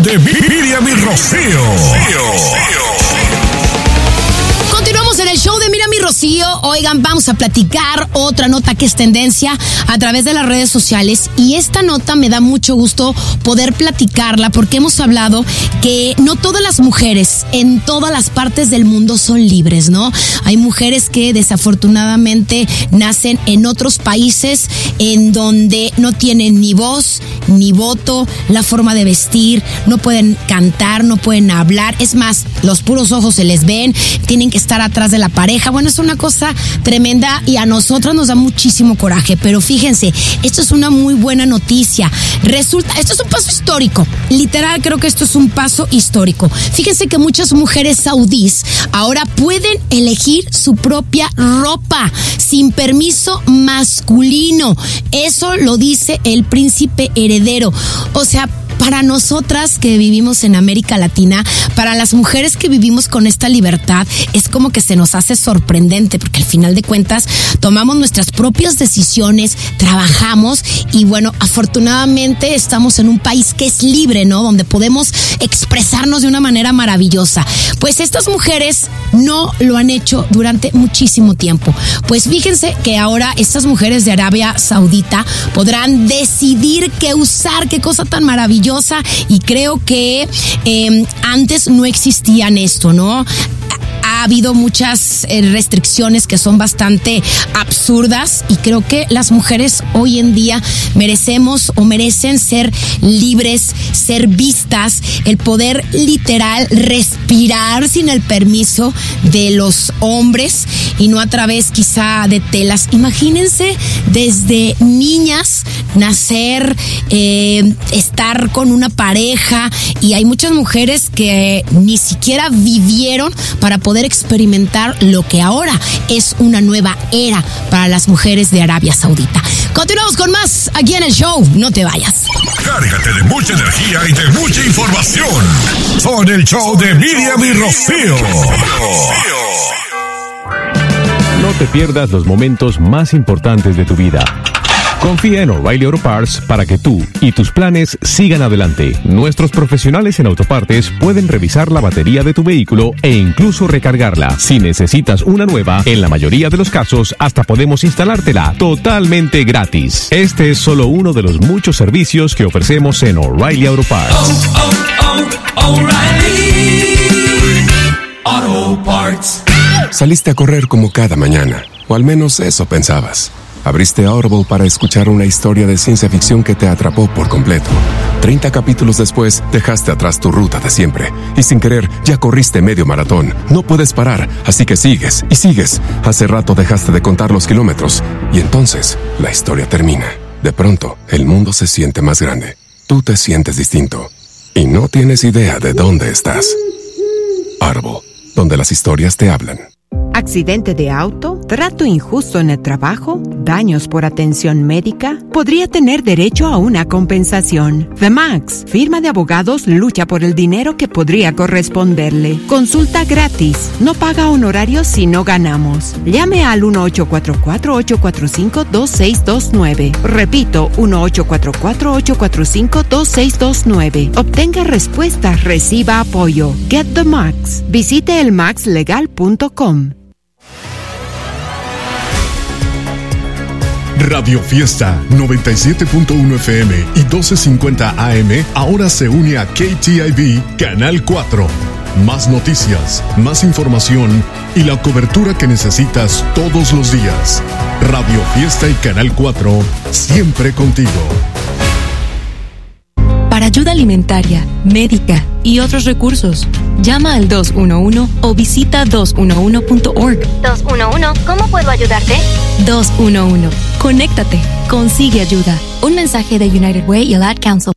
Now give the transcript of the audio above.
de Miriam y Rocío. Continuamos en el show de Miriam y Rocío. Oigan, vamos a platicar otra nota que es tendencia a través de las redes sociales. Y esta nota me da mucho gusto poder platicarla porque hemos hablado que no todas las mujeres en todas las partes del mundo son libres, ¿no? Hay mujeres que desafortunadamente nacen en otros países en donde no tienen ni voz ni voto, la forma de vestir, no pueden cantar, no pueden hablar. Es más, los puros ojos se les ven, tienen que estar atrás de la pareja. Bueno, es una cosa tremenda y a nosotros nos da muchísimo coraje, pero fíjense, esto es una muy buena noticia. Resulta, esto es un paso histórico, literal creo que esto es un paso histórico. Fíjense que muchas mujeres saudíes ahora pueden elegir su propia ropa sin permiso masculino. Eso lo dice el príncipe heredero. O sea, para nosotras que vivimos en América Latina, para las mujeres que vivimos con esta libertad, es como que se nos hace sorprendente, porque al final de cuentas tomamos nuestras propias decisiones, trabajamos y bueno, afortunadamente estamos en un país que es libre, ¿no? Donde podemos expresarnos de una manera maravillosa. Pues estas mujeres no lo han hecho durante muchísimo tiempo. Pues fíjense que ahora estas mujeres de Arabia Saudita podrán decidir qué usar, qué cosa tan maravillosa. Y creo que antes no existían esto, ¿no? Ha habido muchas restricciones que son bastante absurdas y creo que las mujeres hoy en día merecemos o merecen ser libres, ser vistas, el poder literal respirar sin el permiso de los hombres y no a través quizá de telas. Imagínense desde niñas nacer, estar con una pareja, y hay muchas mujeres que ni siquiera vivieron para poder experimentar lo que ahora es una nueva era para las mujeres de Arabia Saudita. Continuamos con más aquí en el show. No te vayas. Cárgate de mucha energía y de mucha información con el show de Miriam y Rocío. No te pierdas los momentos más importantes de tu vida. Confía en O'Reilly Auto Parts para que tú y tus planes sigan adelante. Nuestros profesionales en autopartes pueden revisar la batería de tu vehículo e incluso recargarla. Si necesitas una nueva, en la mayoría de los casos hasta podemos instalártela totalmente gratis. Este es solo uno de los muchos servicios que ofrecemos en O'Reilly Auto Parts. O'Reilly Auto Parts. Saliste a correr como cada mañana, o al menos eso pensabas. Abriste Audible para escuchar una historia de ciencia ficción que te atrapó por completo. 30 capítulos después, dejaste atrás tu ruta de siempre. Y sin querer, ya corriste medio maratón. No puedes parar, así que sigues y sigues. Hace rato dejaste de contar los kilómetros. Y entonces, la historia termina. De pronto, el mundo se siente más grande. Tú te sientes distinto. Y no tienes idea de dónde estás. Audible, donde las historias te hablan. ¿Accidente de auto? ¿Trato injusto en el trabajo? ¿Daños por atención médica? Podría tener derecho a una compensación. The Max, firma de abogados, lucha por el dinero que podría corresponderle. Consulta gratis. No paga honorarios si no ganamos. Llame al 1-844-845-2629. Repito, 1-844-845-2629. Obtenga respuestas, reciba apoyo. Get the Max. Visite elmaxlegal.com. Radio Fiesta 97.1 FM y 1250 AM ahora se une a KTIV Canal 4. Más noticias, más información y la cobertura que necesitas todos los días. Radio Fiesta y Canal 4, siempre contigo. Para ayuda alimentaria, médica y otros recursos, llama al 211 o visita 211.org. 211, ¿cómo puedo ayudarte? 211, conéctate, consigue ayuda. Un mensaje de United Way y el Ad Council.